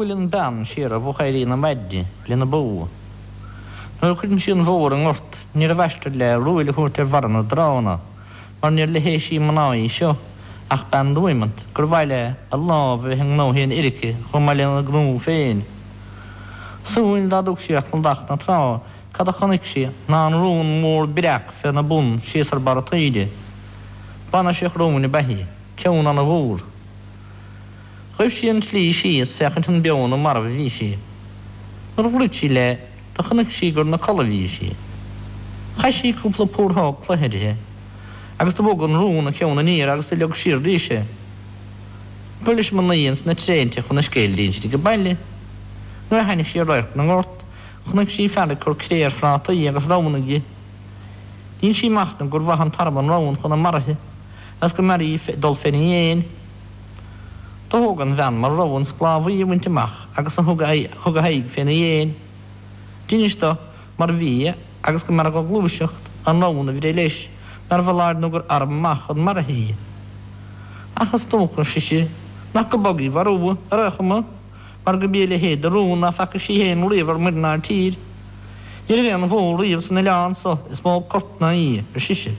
Rúilin ben siar a bhuchaí na maiddi lena bó. Nuair chuinn sin mhór an ort, ní a bheistir le rúil chuirt ar bharna drána, mar níor le héisí manáí seo ach ben dúimant, gur bhaile a lábh hing nóhíon irice chum mai lena gnú féin. Súil dadúg siart an dach na trá, cad a chonig si ná an rún mór breach fe na bún síos ar bar a taide. Bana sé chrúin i behí, ceann an a bhúr. Chuibh sí an slí síos fechant an beán ó mar a bhí sí. Nuair bhluid sí le, tá chonig sí gur na colahí sí. Chais sí cúpla púrthá chluitheidithe, agus tá bóg an rún a ceann na níor agus tá leag siar ríise. Bulis man naíons na tréinte chun na scéil dín go baile. Nuair hainnig sí roicht na ngort, chunig sí fearra chur créir frátaí agus rámanaigi. Dín sí machtan gur bhahan tarban rán chun na marathe, as go marí dul féna dhéin. Tá hógan bhean mar rán sclábhaí bhainteach agus an thug a haig féna dhéin. Dín istá mar bhí agus go mar go glúiseacht an rána bhí leis nar bhláir nó gur armach an marathaí. Achas tócan siise nach go bogaí bharú a rachama mar go bíle héad a rún a fecha sí héin riomhar midnar tír. Dír a bhéan hó riomh san na leán so is mó cortna í ar siise.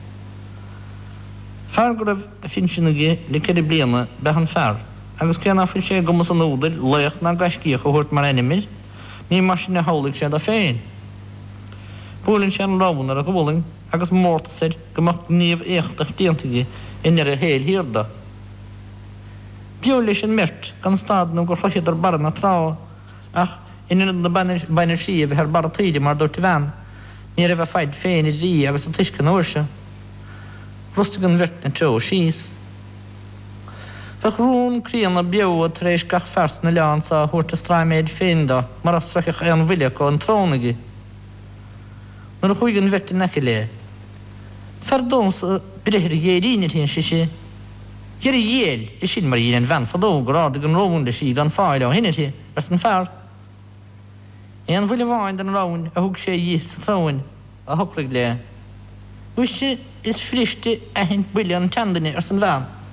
Fear go raibh a fin sinnaige le ceir bliana behan fear, agus cean afil sé gomas an údail leoch na gaiscíoch a thuirt mar enimid, ní mar sin na hálaigh sé a féin. Búlinn sé an ráin ar a ghuling agus mórta sér gomach níomh éachtaach díontaige inar a héil hiarda. Bíú leis an mirt gan stad nó gur chluichead ar bar na trá ach inar na bainar sí a bheit ar bar a taide mar dúirt i bhean, ní a bheith feid féin i rí agus an tuisce na uirse. Rustig an virt na teo síos. Fech rún crían na beú a tréis gach fers na leán sa thuirta stráiméid féinda mar a stracha an bhuileach ó an trónaigi. Nuair a chuig an virt i neice le. Fer dóns a brethir géiríine tín siise. Géir i dhéal is sin mar íon bhean fadó gur ádig an rón le sí gan fáil á hinne tí ars an fearr. Éan bhuiile bháin den rán a thug sé dhí sa tráin a thuclaigh le. Uise is friste a hint buile an teandaine ars an bhean.